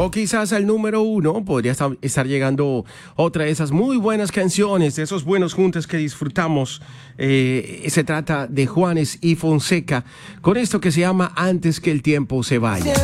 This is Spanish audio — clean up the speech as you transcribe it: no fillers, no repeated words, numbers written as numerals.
O quizás al número 1 podría estar llegando otra de esas muy buenas canciones, de esos buenos juntes que disfrutamos. Se trata de Juanes y Fonseca, con esto que se llama Antes que el tiempo se vaya.